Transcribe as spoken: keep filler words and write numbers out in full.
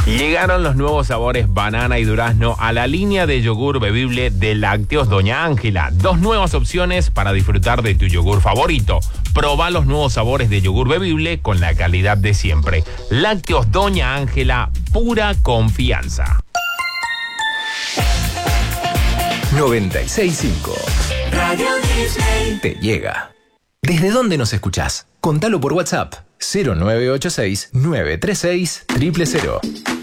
Llegaron los nuevos sabores banana y durazno a la línea de yogur bebible de Lácteos Doña Ángela. Dos nuevas opciones para disfrutar de tu yogur favorito. Proba los nuevos sabores de yogur bebible con la calidad de siempre. Lácteos Doña Ángela, pura confianza. noventa y seis punto cinco Radio Disney te llega. ¿Desde dónde nos escuchás? Contalo por WhatsApp cero nueve ocho seis nueve tres seis cero cero cero.